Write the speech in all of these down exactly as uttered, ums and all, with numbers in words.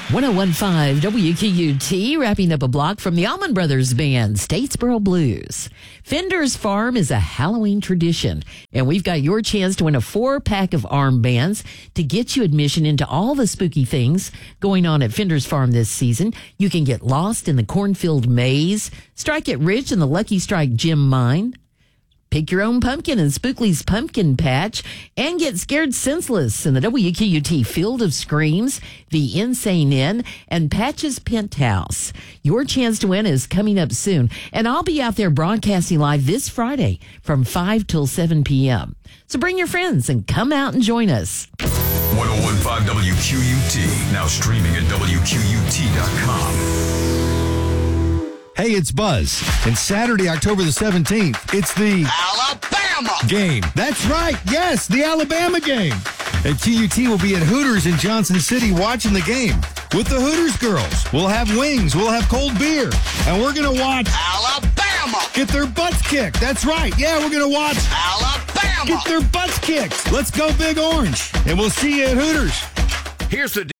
one oh one point five W Q U T, wrapping up a block from the Allman Brothers Band, Statesboro Blues. Fender's Farm is a Halloween tradition, and we've got your chance to win a four-pack of armbands to get you admission into all the spooky things going on at Fender's Farm this season. You can get lost in the cornfield maze, strike it rich in the Lucky Strike gem mine, pick your own pumpkin in Spookly's Pumpkin Patch, and get scared senseless in the W Q U T Field of Screams, the Insane Inn, and Patch's Penthouse. Your chance to win is coming up soon, and I'll be out there broadcasting live this Friday from five till seven p.m. So bring your friends and come out and join us. one oh one point five W Q U T, now streaming at W Q U T dot com. Hey, it's Buzz, and Saturday, October the seventeenth, it's the Alabama game. That's right, yes, the Alabama game. And Q U T will be at Hooters in Johnson City watching the game with the Hooters girls. We'll have wings, we'll have cold beer, and we're going to watch Alabama get their butts kicked. That's right, yeah, we're going to watch Alabama get their butts kicked. Let's go Big Orange, and we'll see you at Hooters. Here's the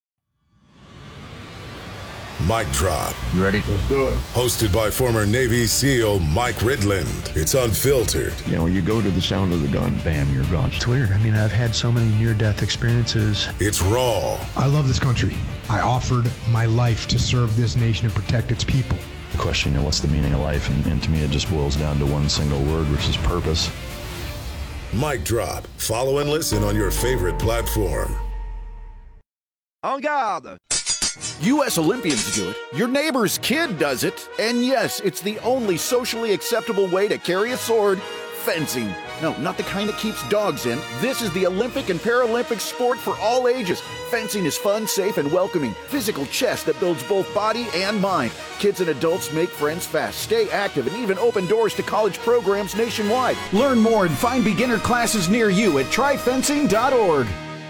Mic Drop. You ready? Let's do it. Hosted by former Navy SEAL Mike Ridland. It's unfiltered. You know, you go to the sound of the gun, bam, you're gone. It's weird. I mean, I've had so many near-death experiences. It's raw. I love this country. I offered my life to serve this nation and protect its people. The question, you know, what's the meaning of life? And, and to me, it just boils down to one single word, which is purpose. Mic Drop. Follow and listen on your favorite platform. En garde. U S Olympians do it, your neighbor's kid does it, and yes, it's the only socially acceptable way to carry a sword, fencing. No, not the kind that keeps dogs in. This is the Olympic and Paralympic sport for all ages. Fencing is fun, safe, and welcoming. Physical chess that builds both body and mind. Kids and adults make friends fast, stay active, and even open doors to college programs nationwide. Learn more and find beginner classes near you at try fencing dot org.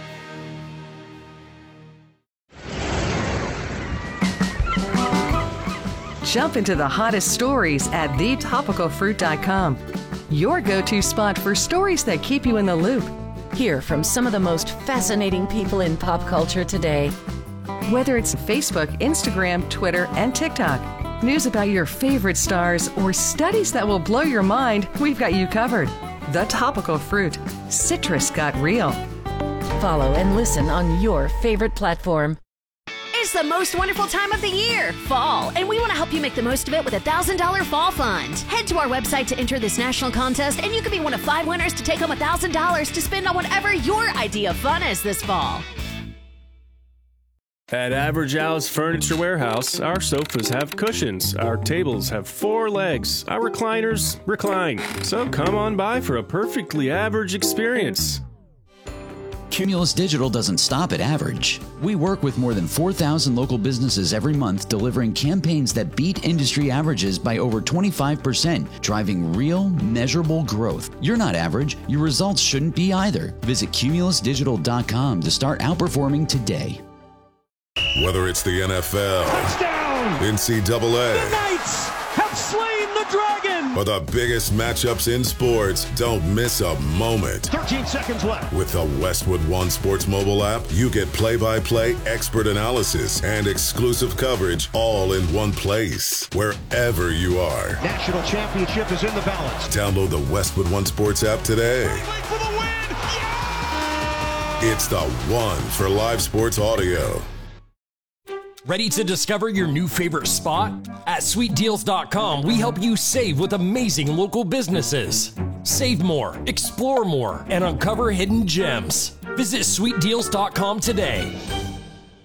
Jump into the hottest stories at the topical fruit dot com. Your go-to spot for stories that keep you in the loop. Hear from some of the most fascinating people in pop culture today. Whether it's Facebook, Instagram, Twitter, and TikTok, news about your favorite stars, or studies that will blow your mind, we've got you covered. The Topical Fruit. Citrus got real. Follow and listen on your favorite platform. It's the most wonderful time of the year, fall, and we want to help you make the most of it with a one thousand dollars Fall Fund. Head to our website to enter this national contest, and you could be one of five winners to take home one thousand dollars to spend on whatever your idea of fun is this fall. At Average Al's Furniture Warehouse, our sofas have cushions, our tables have four legs, our recliners recline. So come on by for a perfectly average experience. Cumulus Digital doesn't stop at average. We work with more than four thousand local businesses every month, delivering campaigns that beat industry averages by over twenty-five percent, driving real, measurable growth. You're not average. Your results shouldn't be either. Visit Cumulus Digital dot com to start outperforming today. Whether it's the N F L, touchdown, N C double A, the Knights have slain the dragon, or the biggest matchups in sports, don't miss a moment. thirteen seconds left. With the Westwood One Sports mobile app, you get play-by-play, expert analysis, and exclusive coverage all in one place, wherever you are. National championship is in the balance. Download the Westwood One Sports app today. For the win. Yeah! It's the one for live sports audio. Ready to discover your new favorite spot? At sweet deals dot com, we help you save with amazing local businesses. Save more, explore more, and uncover hidden gems. Visit sweet deals dot com today.